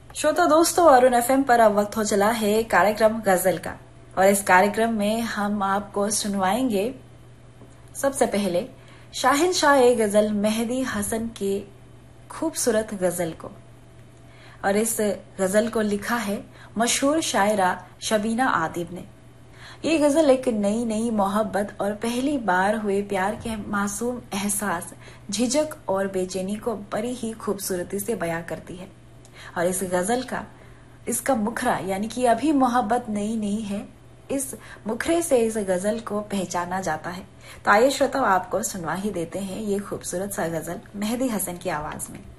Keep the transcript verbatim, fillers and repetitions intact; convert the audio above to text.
श्रोता दोस्तों, अरुण एफएम पर अब वक्त हो चला है कार्यक्रम गजल का। और इस कार्यक्रम में हम आपको सुनवाएंगे सबसे पहले शाहिनशाह ए गजल मेहदी हसन की खूबसूरत गजल को। और इस गजल को लिखा है मशहूर शायरा शबीना आदिब ने। ये गजल एक नई नई मोहब्बत और पहली बार हुए प्यार के मासूम एहसास, झिझक और बेचैनी को बड़ी ही खूबसूरती से बयां करती है। और इस गजल का इसका मुखरा यानी कि अभी मोहब्बत नई नई है, इस मुखरे से इस गजल को पहचाना जाता है। तो आइए श्रोताओ, आपको सुनवा ही देते हैं ये खूबसूरत सा गजल मेहदी हसन की आवाज में।